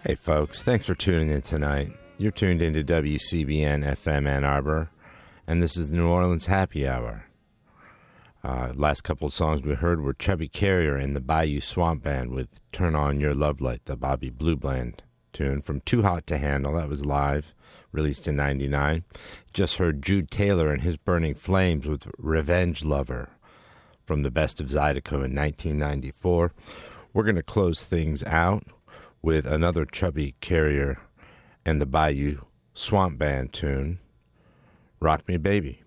Hey folks, thanks for tuning in tonight. You're tuned into WCBN FM Ann Arbor, and this is the New Orleans Happy Hour. Last couple of songs we heard were Chubby Carrier and the Bayou Swamp Band with Turn On Your Love Light, the Bobby Blue Bland tune from Too Hot to Handle. That was live, released in '99. Just heard Jude Taylor and his Burning Flames with Revenge Lover from the Best of Zydeco in 1994. We're going to close things out with another Chubby Carrier and the Bayou Swamp Band tune, Rock Me Baby.